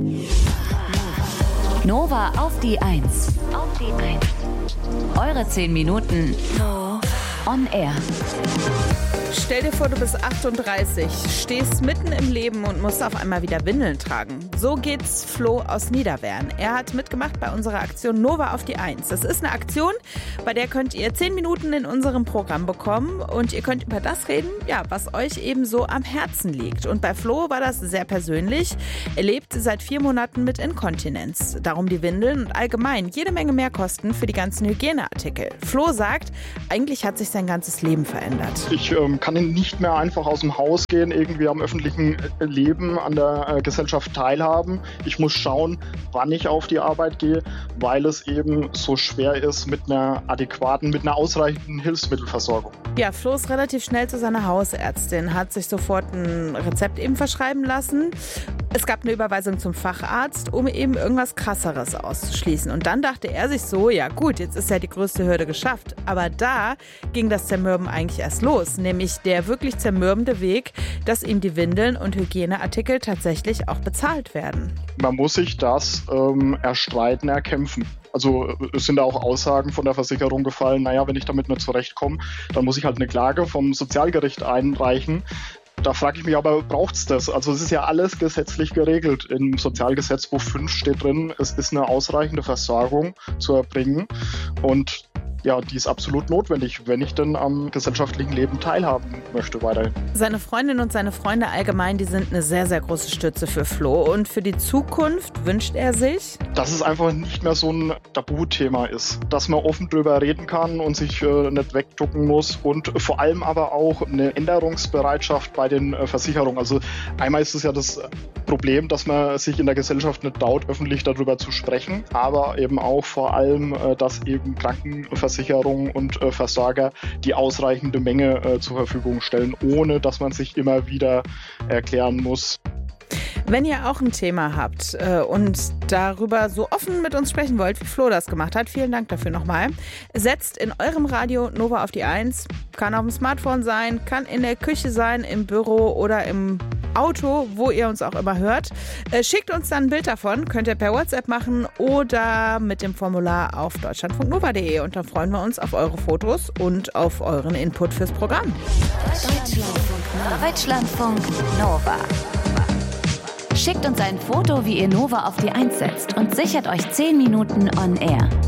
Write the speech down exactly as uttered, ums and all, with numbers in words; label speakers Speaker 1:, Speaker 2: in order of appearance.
Speaker 1: Nova auf die Eins. Auf die Eins. Eure zehn Minuten on air.
Speaker 2: Stell dir vor, du bist achtunddreißig, stehst mitten im Leben und musst auf einmal wieder Windeln tragen. So geht's Flo aus Niederwehren. Er hat mitgemacht bei unserer Aktion Nova auf die Eins. Das ist eine Aktion, bei der könnt ihr zehn Minuten in unserem Programm bekommen und ihr könnt über das reden, ja, was euch eben so am Herzen liegt. Und bei Flo war das sehr persönlich. Er lebt seit vier Monaten mit Inkontinenz. Darum die Windeln und allgemein jede Menge Mehrkosten für die ganzen Hygieneartikel. Flo sagt, eigentlich hat sich sein ganzes Leben verändert.
Speaker 3: Ich ähm, kann nicht mehr einfach aus dem Haus gehen, irgendwie am öffentlichen Leben, an der äh, Gesellschaft teilhaben. Ich muss schauen, wann ich auf die Arbeit gehe, weil es eben so schwer ist mit einer adäquaten, mit einer ausreichenden Hilfsmittelversorgung.
Speaker 2: Ja, Flo ist relativ schnell zu seiner Hausärztin, hat sich sofort ein Rezept eben verschreiben lassen. Es gab eine Überweisung zum Facharzt, um eben irgendwas Krasseres auszuschließen. Und dann dachte er sich so, ja gut, jetzt ist ja die größte Hürde geschafft. Aber da ging das Zermürben eigentlich erst los, nämlich der wirklich zermürbende Weg, dass ihm die Windeln und Hygieneartikel tatsächlich auch bezahlt werden.
Speaker 3: Man muss sich das ähm, erstreiten, erkämpfen. Also es sind auch Aussagen von der Versicherung gefallen, naja, wenn ich damit nicht zurechtkomme, dann muss ich halt eine Klage vom Sozialgericht einreichen. Da frage ich mich aber, braucht es das? Also es ist ja alles gesetzlich geregelt. Im Sozialgesetzbuch fünf steht drin, es ist eine ausreichende Versorgung zu erbringen und ja, die ist absolut notwendig, wenn ich denn am gesellschaftlichen Leben teilhaben möchte weiterhin.
Speaker 2: Seine Freundin und seine Freunde allgemein, die sind eine sehr, sehr große Stütze für Flo. Und für die Zukunft wünscht er sich,
Speaker 3: dass es einfach nicht mehr so ein Tabuthema ist. Dass man offen drüber reden kann und sich äh, nicht wegducken muss. Und vor allem aber auch eine Änderungsbereitschaft bei den äh, Versicherungen. Also einmal ist es ja das Problem, dass man sich in der Gesellschaft nicht traut, öffentlich darüber zu sprechen. Aber eben auch vor allem, äh, dass eben Krankenversicherungen Versicherungen und äh, Versorger die ausreichende Menge äh, zur Verfügung stellen, ohne dass man sich immer wieder erklären muss.
Speaker 2: Wenn ihr auch ein Thema habt äh, und darüber so offen mit uns sprechen wollt, wie Flo das gemacht hat, vielen Dank dafür nochmal. Setzt in eurem Radio Nova auf die Eins. Kann auf dem Smartphone sein, kann in der Küche sein, im Büro oder im Auto, wo ihr uns auch immer hört. Äh, schickt uns dann ein Bild davon, könnt ihr per WhatsApp machen oder mit dem Formular auf deutschlandfunk nova punkt de und dann freuen wir uns auf eure Fotos und auf euren Input fürs Programm.
Speaker 1: Deutschlandfunk, Deutschlandfunk Nova. Schickt uns ein Foto, wie ihr Nova auf die Eins setzt und sichert euch zehn Minuten on air.